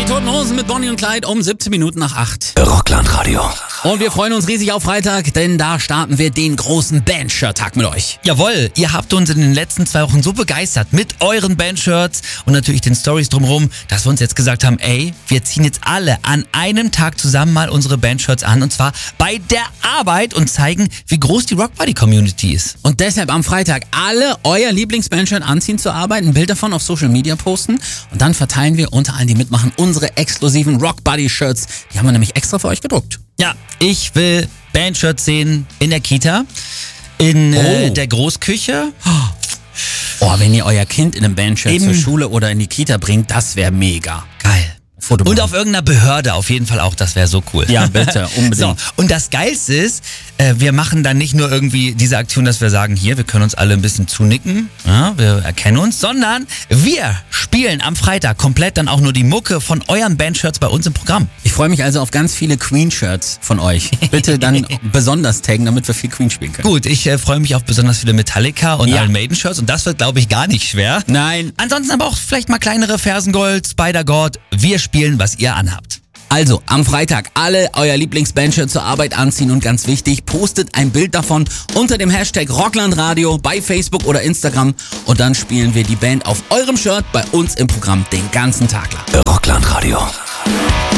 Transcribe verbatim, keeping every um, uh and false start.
Die Toten Hosen mit Bonnie und Clyde um siebzehn Minuten nach acht. Rockland-Radio. Und wir freuen uns riesig auf Freitag, denn da starten wir den großen Band-Shirt-Tag mit euch. Jawohl, ihr habt uns in den letzten zwei Wochen so begeistert mit euren Bandshirts und natürlich den Stories drumherum, dass wir uns jetzt gesagt haben, ey, wir ziehen jetzt alle an einem Tag zusammen mal unsere Bandshirts an und zwar bei der Arbeit und zeigen, wie groß die Rockbuddy-Community ist. Und deshalb am Freitag alle euer Lieblings-Bandshirt anziehen zur Arbeit, ein Bild davon auf Social Media posten und dann verteilen wir unter allen, die mitmachen, unsere exklusiven Rockbuddy-Shirts. Die haben wir nämlich extra für euch gedruckt. Ja, ich will Bandshirts sehen in der Kita, in Oh. äh, der Großküche. Oh, wenn ihr euer Kind in einem Bandshirt Eben. zur Schule oder in die Kita bringt, das wäre mega. Geil. Foto Und machen. auf irgendeiner Behörde auf jeden Fall auch, das wäre so cool. Ja, bitte, unbedingt. So, und das Geilste ist, äh, wir machen dann nicht nur irgendwie diese Aktion, dass wir sagen, hier, wir können uns alle ein bisschen zunicken, ja, wir erkennen uns, sondern wir spielen am Freitag komplett dann auch nur die Mucke von euren Bandshirts bei uns im Programm. Ich freue mich also auf ganz viele Queen-Shirts von euch. Bitte dann besonders taggen, damit wir viel Queen spielen können. Gut, ich äh, freue mich auf besonders viele Metallica und Ja. Iron Maiden Shirts und das wird, glaube ich, gar nicht schwer. Nein. Ansonsten aber auch vielleicht mal kleinere Fersengold, Spider-God. Wir spielen, was ihr anhabt. Also, am Freitag alle euer Lieblings-Bandshirt zur Arbeit anziehen und ganz wichtig, postet ein Bild davon unter dem Hashtag Rocklandradio bei Facebook oder Instagram und dann spielen wir die Band auf eurem Shirt bei uns im Programm den ganzen Tag lang. Rocklandradio.